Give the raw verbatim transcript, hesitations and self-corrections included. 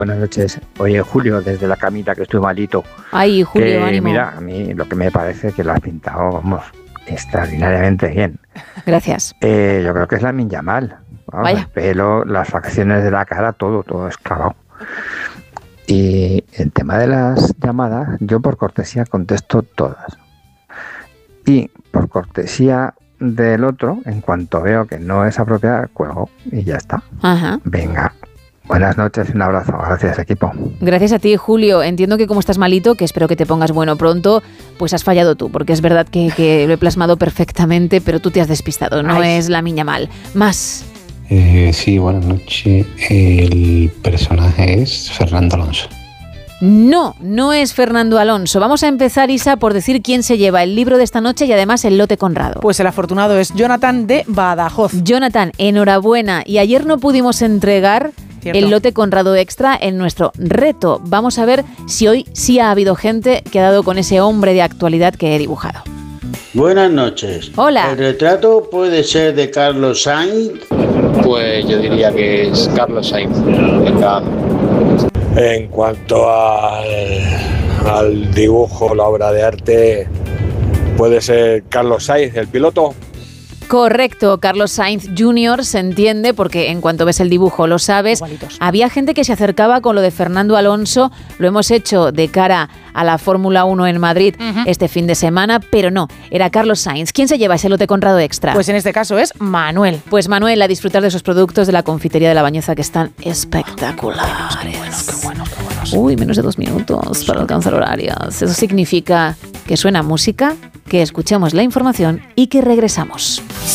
Buenas noches. Oye, Julio, desde la camita que estoy malito. Ay, Julio, que, ánimo. Mira, a mí lo que me parece es que lo has pintado, vamos, extraordinariamente bien. Gracias. Eh, yo creo que es Lamine Yamal. Vamos, Vaya. el pelo, las facciones de la cara, todo, todo es clavado. Y el tema de las llamadas, yo por cortesía contesto todas. Y por cortesía del otro, en cuanto veo que no es apropiada, cuelgo y ya está. Ajá. Venga. Buenas noches y un abrazo. Gracias, equipo. Gracias a ti, Julio. Entiendo que como estás malito, que espero que te pongas bueno pronto, pues has fallado tú, porque es verdad que, que lo he plasmado perfectamente, pero tú te has despistado. No Ay. es Lamine Yamal. Más. Eh, sí, buenas noches. El personaje es Fernando Alonso. No, no es Fernando Alonso. Vamos a empezar, Isa, por decir quién se lleva el libro de esta noche y además el lote Conrado. Pues el afortunado es Jonathan de Badajoz. Jonathan, enhorabuena. Y ayer no pudimos entregar Cierto. el lote Conrado Extra en nuestro reto. Vamos a ver si hoy sí ha habido gente que ha dado con ese hombre de actualidad que he dibujado. Buenas noches. Hola. ¿El retrato puede ser de Carlos Sainz? Pues yo diría que es Carlos Sainz. Venga. En cuanto al, al dibujo, la obra de arte, puede ser Carlos Sainz, el piloto. Correcto, Carlos Sainz junior se entiende porque en cuanto ves el dibujo lo sabes. Igualitos. Había gente que se acercaba con lo de Fernando Alonso, lo hemos hecho de cara a la Fórmula uno en Madrid Ujú. este fin de semana, pero no, era Carlos Sainz. ¿Quién se lleva ese lote Conrado Extra? Pues en este caso es Manuel. Pues Manuel, a disfrutar de esos productos de la confitería de La Bañeza que están espectaculares. Uy, menos de dos minutos para alcanzar horarios. Eso significa que suena música, que escuchemos la información y que regresamos.